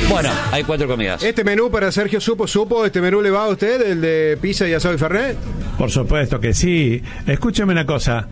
Bueno, hay 4 comidas. Este menú para Sergio Supo, ¿este menú le va a usted, el de pizza y asado y fernet? Por supuesto que sí. Escúcheme una cosa.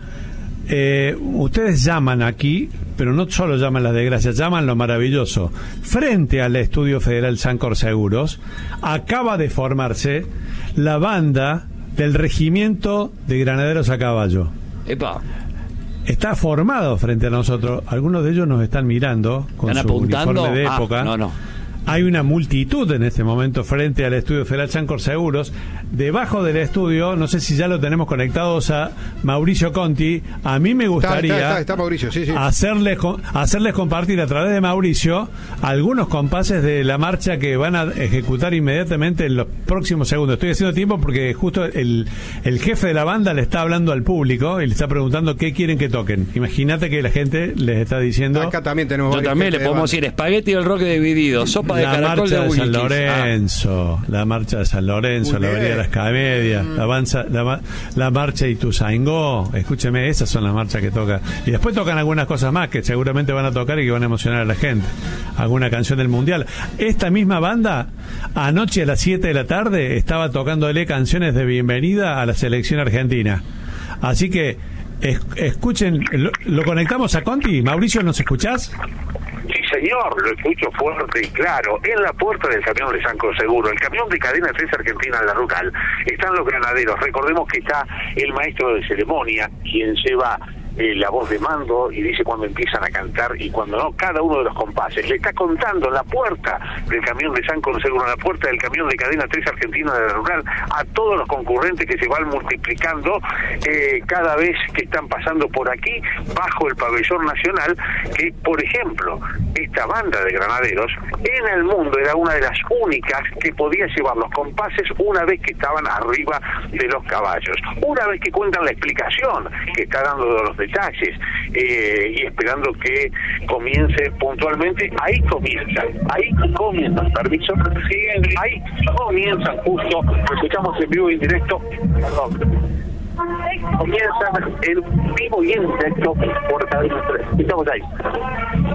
Ustedes llaman aquí, pero no solo llaman las desgracias, llaman lo maravilloso. Frente al Estudio Federal Sancor Seguros, acaba de formarse la banda del Regimiento de Granaderos a Caballo. Epa. Está formado frente a nosotros. Algunos de ellos nos están mirando con ¿Están su apuntando? uniforme de época. No. Hay una multitud en este momento frente al Estudio Federal Sancor Seguros. Debajo del estudio, no sé si ya lo tenemos conectados a Mauricio Conti. A mí me gustaría está Mauricio, sí. hacerles compartir a través de Mauricio algunos compases de la marcha que van a ejecutar inmediatamente en los próximos segundos. Estoy haciendo tiempo porque justo el jefe de la banda le está hablando al público y le está preguntando qué quieren que toquen. Imagínate que la gente les está diciendo... Acá también tenemos... Yo también le podemos decir espagueti del roque dividido, sopa de caracol de San Wilkins. Lorenzo, la marcha de San Lorenzo, la Avenida de las Camedias, la marcha de Ituzaingó. Escúcheme, esas son las marchas que toca. Y después tocan algunas cosas más que seguramente van a tocar y que van a emocionar a la gente. Alguna canción del Mundial. Esta misma banda, anoche a las 7 de la tarde, estaba tocándole canciones de bienvenida a la selección argentina. Así que escuchen, lo conectamos a Conti. Mauricio, ¿nos escuchás? Sí, señor, lo escucho fuerte y claro. En la puerta del camión de Sancor Seguro, el camión de Cadena 3 Argentina en la rural, están los granaderos. Recordemos que está el maestro de ceremonia, quien lleva la voz de mando y dice cuando empiezan a cantar y cuando no, cada uno de los compases. Le está contando en la puerta del camión de Sancor Seguro, en la puerta del camión de Cadena 3 Argentina de la rural, a todos los concurrentes que se van multiplicando cada vez que están pasando por aquí, bajo el pabellón nacional, que, por ejemplo, esta banda de granaderos en el mundo era una de las únicas que podía llevar los compases una vez que estaban arriba de los caballos. Una vez que cuentan la explicación que está dando de los detalles y esperando que comience puntualmente, ahí comienzan, permiso, ahí comienzan justo, lo escuchamos en vivo y en directo, comienzan en vivo y en directo por Cadena 3. Estamos ahí.